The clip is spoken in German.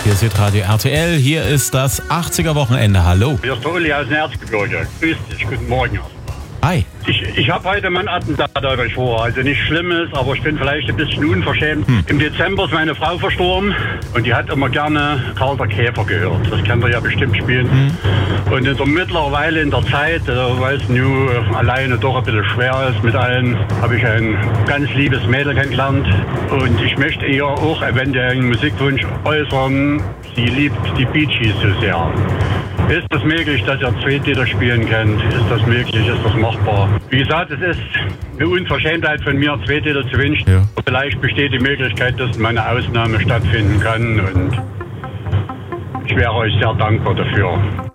Hier ist Hitradio RTL, hier ist das 80er Wochenende. Hallo. Hier ist der Uli aus dem Erzgebirge. Grüß dich, guten Morgen. Hi. Ich habe heute mein Attentat dadurch vor. Also nichts Schlimmes, aber ich bin vielleicht ein bisschen unverschämt. Im Dezember ist meine Frau verstorben und die hat immer gerne Karl der Käfer gehört. Das kennt ihr ja bestimmt spielen. Und mittlerweile in der Zeit, weil es nun alleine doch ein bisschen schwer ist mit allen, habe ich ein ganz liebes Mädel kennengelernt. Und ich möchte ihr auch eventuell einen Musikwunsch äußern. Sie liebt die Bee Gees so sehr. Ist das möglich, dass ihr Zweitlieder spielen könnt? Ist das möglich? Ist das machbar? Wie gesagt, es ist eine Unverschämtheit von mir, Zweitlieder zu wünschen. Ja. Vielleicht besteht die Möglichkeit, dass mal eine Ausnahme stattfinden kann. Und ich wäre euch sehr dankbar dafür.